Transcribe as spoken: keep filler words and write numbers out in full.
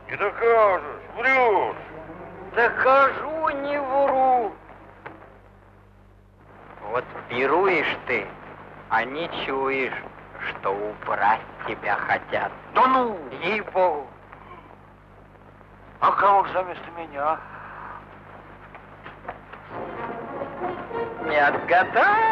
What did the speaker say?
Не докажешь, врешь. Докажу, не вру. Вот пируешь ты, а не чуешь, что убрать тебя хотят. Да ну! Ей-богу. А кого же заместо меня? Не отгадай.